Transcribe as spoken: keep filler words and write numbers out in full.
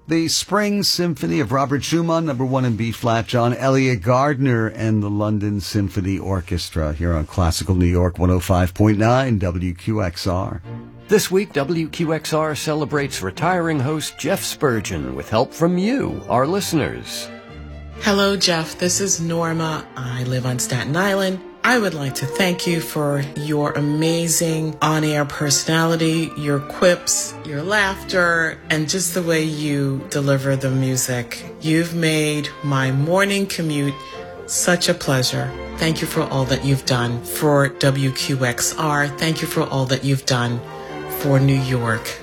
The Spring Symphony of Robert Schumann, number one in B-flat, John Elliott Gardner and the London Symphony Orchestra here on Classical New York one oh five point nine W Q X R. This week, W Q X R celebrates retiring host Jeff Spurgeon with help from you, our listeners. Hello, Jeff. This is Norma. I live on Staten Island. I would like to thank you for your amazing on-air personality, your quips, your laughter, and just the way you deliver the music. You've made my morning commute such a pleasure. Thank you for all that you've done for W Q X R. Thank you for all that you've done for New York.